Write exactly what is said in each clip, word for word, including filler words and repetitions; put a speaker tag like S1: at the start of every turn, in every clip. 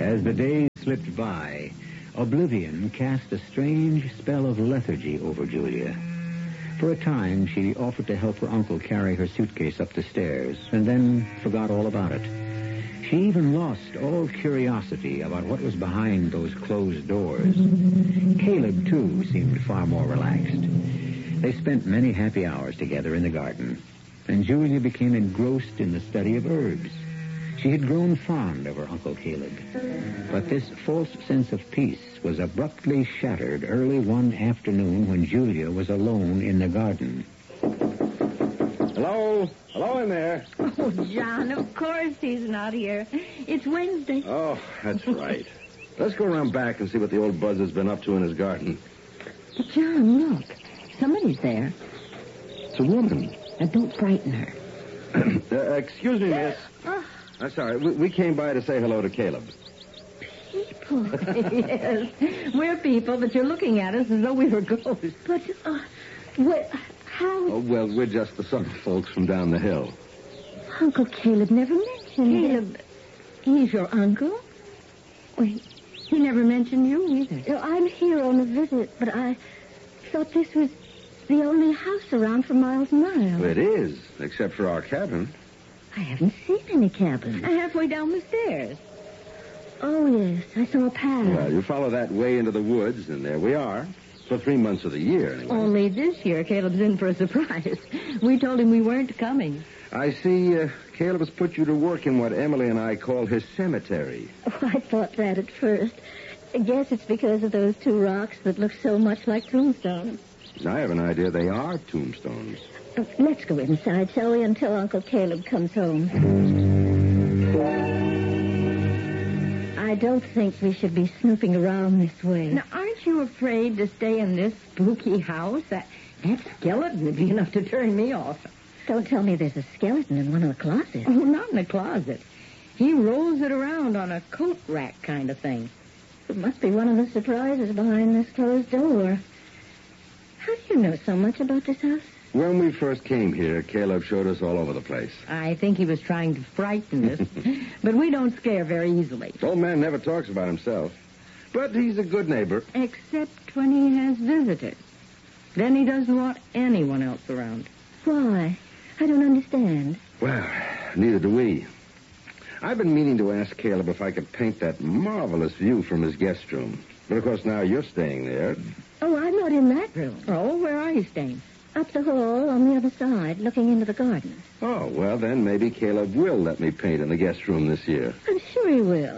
S1: As the days slipped by, oblivion cast a strange spell of lethargy over Julia. For a time, she offered to help her uncle carry her suitcase up the stairs, and then forgot all about it. She even lost all curiosity about what was behind those closed doors. Caleb, too, seemed far more relaxed. They spent many happy hours together in the garden, and Julia became engrossed in the study of herbs. She had grown fond of her Uncle Caleb. But this false sense of peace was abruptly shattered early one afternoon when Julia was alone in the garden.
S2: Hello? Hello in there.
S3: Oh, John, of course he's not here. It's Wednesday.
S2: Oh, that's right. Let's go around back and see what the old buzzard's been up to in his garden.
S3: But, John, look. Somebody's there.
S2: It's a woman.
S3: Now, don't frighten her.
S2: uh, excuse me, miss.
S3: Oh.
S2: I'm sorry. We, we came by to say hello to Caleb.
S3: People. Yes. We're people, but you're looking at us as though we were ghosts. But, uh, what, how...
S2: Oh, well, we're just the Summer folks from down the hill.
S3: Uncle Caleb never mentioned Caleb, it. He's your uncle? Wait, he never mentioned you either.
S4: No, I'm here on a visit, but I thought this was the only house around for miles and miles.
S2: Well, it is, except for our cabin.
S4: I haven't seen any cabin.
S3: Halfway down the stairs.
S4: Oh, yes. I saw a path.
S2: Well, you follow that way into the woods, and there we are. For three months of the year, anyway.
S3: Only this year, Caleb's in for a surprise. We told him we weren't coming.
S2: I see uh, Caleb has put you to work in what Emily and I call his cemetery.
S4: Oh, I thought that at first. I guess it's because of those two rocks that look so much like tombstones.
S2: I have an idea they are tombstones.
S4: Uh, let's go inside, shall we, until Uncle Caleb comes home. I don't think we should be snooping around this way.
S3: Now, aren't you afraid to stay in this spooky house? That, that skeleton would be enough to turn me off.
S4: Don't tell me there's a skeleton in one of the closets.
S3: Oh, not in the closet. He rolls it around on a coat rack kind of thing.
S4: It must be one of the surprises behind this closed door. How do you know so much about this house?
S2: When we first came here, Caleb showed us all over the place.
S3: I think he was trying to frighten us. But we don't scare very easily.
S2: Old man never talks about himself. But he's a good neighbor.
S3: Except when he has visitors. Then he doesn't want anyone else around.
S4: Why? I don't understand.
S2: Well, neither do we. I've been meaning to ask Caleb if I could paint that marvelous view from his guest room. But, of course, now you're staying there.
S4: Oh, I'm not in that room.
S3: Oh, where are you staying?
S4: Up the hall on the other side, looking into the garden.
S2: Oh, well, then maybe Caleb will let me paint in the guest room this year.
S4: I'm sure he will.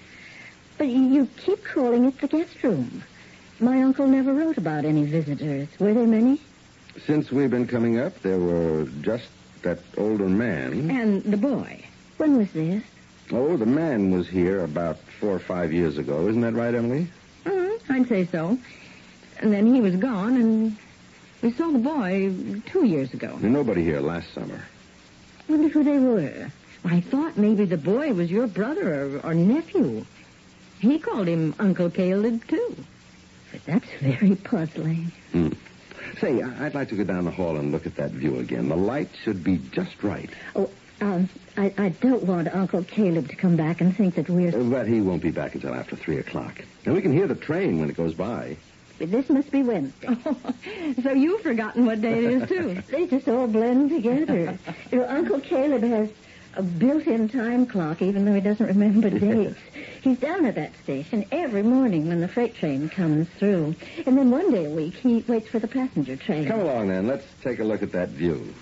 S4: But you keep calling it the guest room. My uncle never wrote about any visitors. Were there many?
S2: Since we've been coming up, there were just that older man.
S3: And the boy.
S4: When was this?
S2: Oh, the man was here about four or five years ago. Isn't that right, Emily?
S3: Uh, I'd say so. And then he was gone, and we saw the boy two years ago.
S2: Nobody here last summer.
S4: Wonder who they were.
S3: I thought maybe the boy was your brother or, or nephew. He called him Uncle Caleb, too.
S4: But that's very puzzling.
S2: Hmm. Say, I'd like to go down the hall and look at that view again. The light should be just right.
S4: Oh, um, I, I don't want Uncle Caleb to come back and think that we're...
S2: But he won't be back until after three o'clock. And we can hear the train when it goes by.
S4: This must be Wednesday.
S3: Oh, so you've forgotten what day it is, too.
S4: They just all blend together. You know, Uncle Caleb has a built-in time clock, even though he doesn't remember dates. He's down at that station every morning when the freight train comes through. And then one day a week, he waits for the passenger train.
S2: Come along, then. Let's take a look at that view.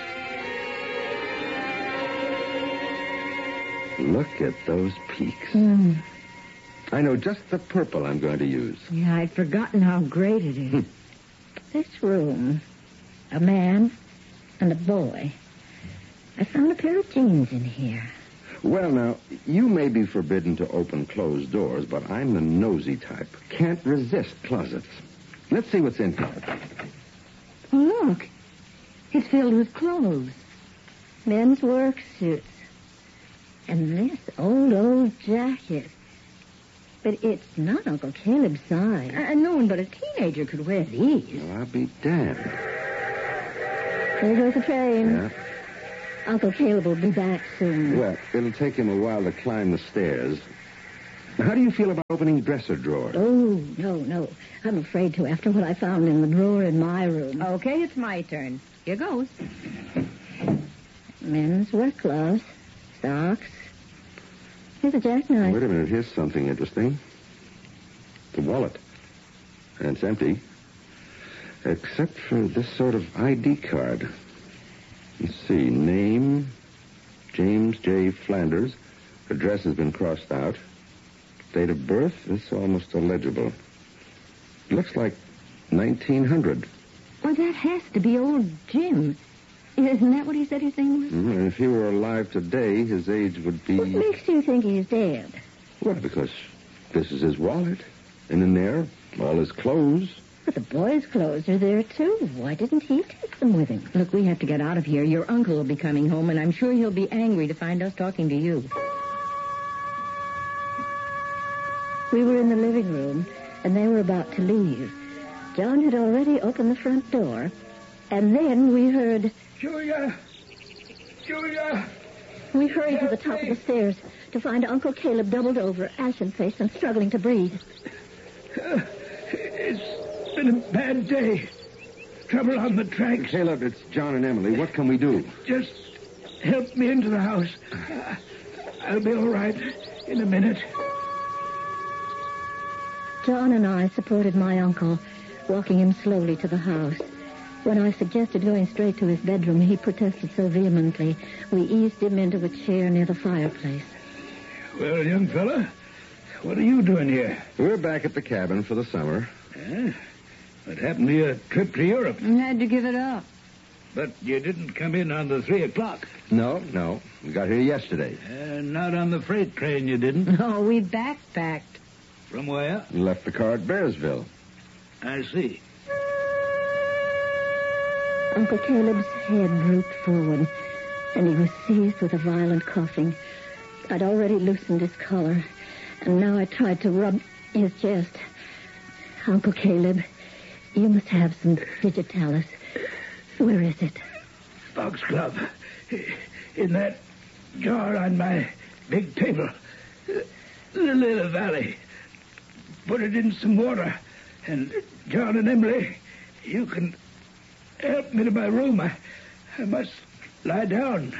S2: Look at those peaks.
S3: Mm.
S2: I know just the purple I'm going to use.
S3: Yeah, I'd forgotten how great it is.
S4: This room, a man and a boy. I found a pair of jeans in here.
S2: Well, now, you may be forbidden to open closed doors, but I'm the nosy type. Can't resist closets. Let's see what's in here.
S3: Oh, look. It's filled with clothes.
S4: Men's work suits. And this old, old jacket. But it's not Uncle Caleb's size.
S3: Uh, no one but a teenager could wear these.
S2: Well, I'll be damned.
S4: There goes the train.
S2: Yeah.
S4: Uncle Caleb will be back soon.
S2: Well, it'll take him a while to climb the stairs. How do you feel about opening dresser drawers?
S4: Oh, no, no. I'm afraid to after what I found in the drawer in my room.
S3: Okay, it's my turn. Here goes.
S4: Men's work gloves, socks. Here's a jackknife.
S2: Wait a minute. Here's something interesting. The wallet. And it's empty. Except for this sort of I D card. Let's see. Name, James J. Flanders. Address has been crossed out. Date of birth is almost illegible. Looks like nineteen hundred.
S3: Well, that has to be old Jim. Isn't that what he said his name was?
S2: Mm-hmm. And if he were alive today, his age would be...
S4: What makes you think he's dead?
S2: Well, because this is his wallet. And in there, all his clothes.
S4: But the boys' clothes are there, too. Why didn't he take them with him?
S3: Look, we have to get out of here. Your uncle will be coming home, and I'm sure he'll be angry to find us talking to you.
S4: We were in the living room, and they were about to leave. John had already opened the front door, and then we heard...
S5: Julia! Julia!
S4: We hurried to the top of the stairs to find Uncle Caleb doubled over, ashen-faced, and struggling to breathe.
S5: Uh, it's been a bad day. Trouble on the tracks.
S2: Caleb, it's John and Emily. What can we do?
S5: Just help me into the house. Uh, I'll be all right in a minute.
S4: John and I supported my uncle, walking him slowly to the house. When I suggested going straight to his bedroom, he protested so vehemently, we eased him into a chair near the fireplace.
S5: Well, young fella, what are you doing here?
S2: We're back at the cabin for the summer.
S5: Eh? What happened to your trip to Europe?
S3: I had to give it up.
S5: But you didn't come in on the three o'clock.
S2: No, no. We got here yesterday.
S5: Uh, not on the freight train, you didn't?
S3: No, we backpacked.
S5: From where?
S2: We left the car at Bearsville.
S5: I see.
S4: Uncle Caleb's head drooped forward, and he was seized with a violent coughing. I'd already loosened his collar, and now I tried to rub his chest. Uncle Caleb, you must have some digitalis. Where is it?
S5: Foxglove. In that jar on my big table. The Lily Valley. Put it in some water. And John and Emily, you can help me to my room. I, I must lie down.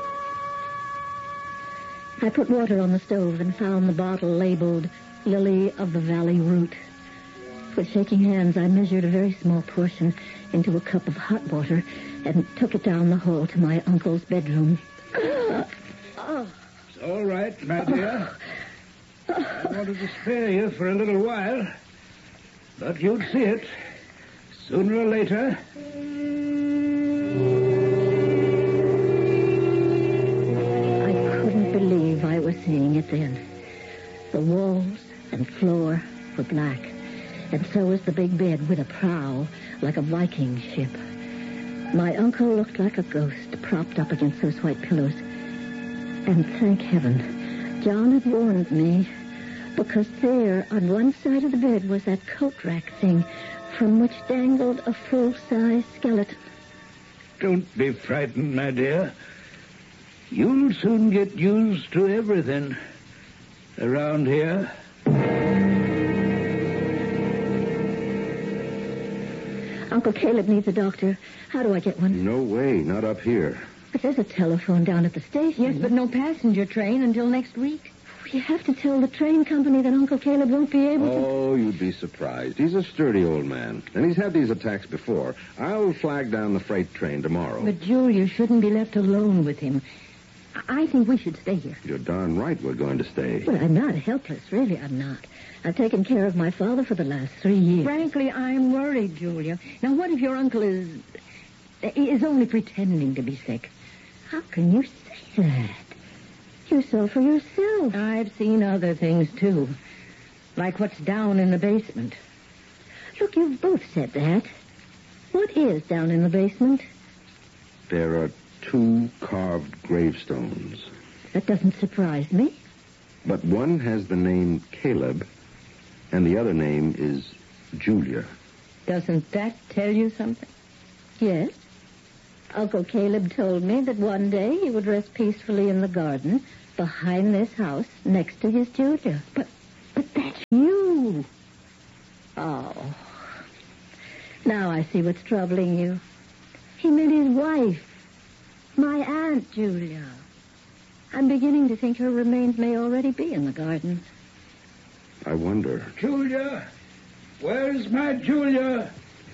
S4: I put water on the stove and found the bottle labeled Lily of the Valley Root. With shaking hands, I measured a very small portion into a cup of hot water and took it down the hall to my uncle's bedroom.
S5: Oh. It's all right, my dear. I wanted to spare you for a little while, but you'd see it sooner or later.
S4: I couldn't believe I was seeing it then. The walls and floor were black, and so was the big bed with a prow like a Viking ship. My uncle looked like a ghost propped up against those white pillows. And thank heaven, John had warned me, because there, on one side of the bed, was that coat rack thing from which dangled a full-size skeleton.
S5: Don't be frightened, my dear. You'll soon get used to everything around here.
S4: Uncle Caleb needs a doctor. How do I get one?
S2: No way, not up here.
S4: But there's a telephone down at the station.
S3: Yes, but no passenger train until next week.
S4: You have to tell the train company that Uncle Caleb won't be able to...
S2: Oh, you'd be surprised. He's a sturdy old man, and he's had these attacks before. I'll flag down the freight train tomorrow.
S3: But Julia shouldn't be left alone with him. I think we should stay here.
S2: You're darn right we're going to stay.
S4: Well, I'm not helpless. Really, I'm not. I've taken care of my father for the last three years.
S3: Frankly, I'm worried, Julia. Now, what if your uncle is... is only pretending to be sick?
S4: How can you say that? You saw for yourself.
S3: I've seen other things, too. Like what's down in the basement.
S4: Look, you've both said that. What is down in the basement?
S2: There are two carved gravestones.
S4: That doesn't surprise me.
S2: But one has the name Caleb, and the other name is Julia.
S3: Doesn't that tell you something?
S4: Yes. Uncle Caleb told me that one day he would rest peacefully in the garden behind this house next to his Julia.
S3: But
S4: You. Oh. Now I see what's troubling you. He meant his wife. My Aunt Julia. I'm beginning to think her remains may already be in the garden.
S2: I wonder.
S5: Julia! Where's my Julia?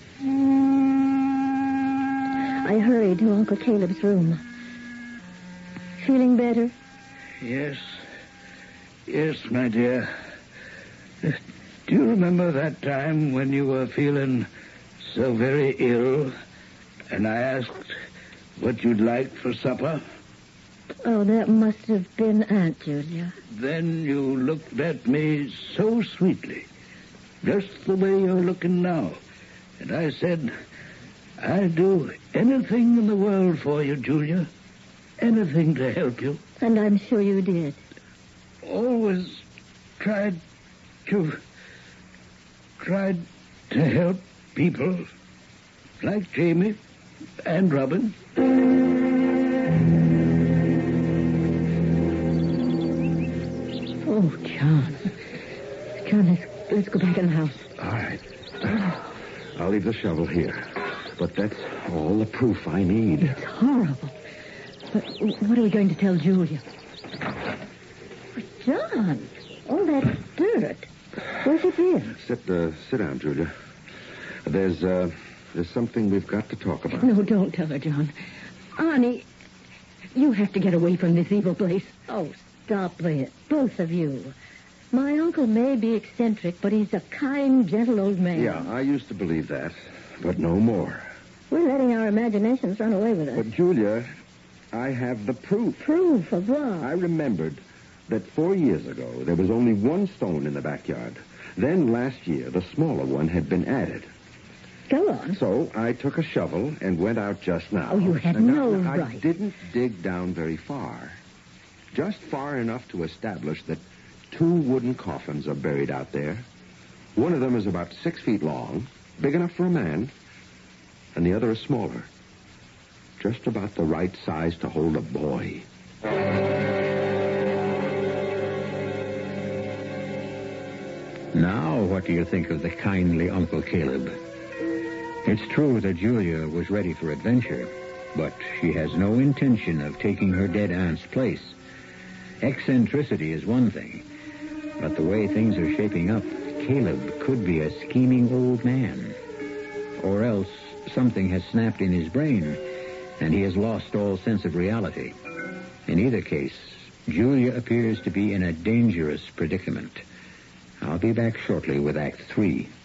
S4: I hurried to Uncle Caleb's room. Feeling better?
S5: Yes. Yes, my dear. Do you remember that time when you were feeling so very ill, and I asked what you'd like for supper?
S4: Oh, that must have been Aunt Julia.
S5: Then you looked at me so sweetly, just the way you're looking now. And I said, I'd do anything in the world for you, Julia. Anything to help you.
S4: And I'm sure you did.
S5: Always tried to... tried to help people like Jamie and Robin.
S4: Oh, John. John, let's, let's go back in the house.
S2: All right. I'll leave the shovel here. But that's all the proof I need.
S4: It's horrible. But what are we going to tell Julia? John, all that dirt. Where's it been?
S2: Sit, uh, sit down, Julia. There's, uh, there's something we've got to talk about.
S4: No, don't tell her, John. Arnie, you have to get away from this evil place. Oh, stop it, both of you. My uncle may be eccentric, but he's a kind, gentle old man.
S2: Yeah, I used to believe that, but no more.
S4: We're letting our imaginations run away with us.
S2: But, Julia, I have the proof.
S4: Proof of what?
S2: I remembered that four years ago there was only one stone in the backyard. Then last year, the smaller one had been added.
S4: Go on.
S2: So I took a shovel and went out just now.
S4: Oh, you had
S2: And
S4: no
S2: now, I
S4: right.
S2: didn't dig down very far. Just far enough to establish that two wooden coffins are buried out there. One of them is about six feet long, big enough for a man, and the other is smaller. Just about the right size to hold a boy.
S1: Now, what do you think of the kindly Uncle Caleb? It's true that Julia was ready for adventure, but she has no intention of taking her dead aunt's place. Eccentricity is one thing, but the way things are shaping up, Caleb could be a scheming old man. Or else something has snapped in his brain, and he has lost all sense of reality. In either case, Julia appears to be in a dangerous predicament. I'll be back shortly with Act Three.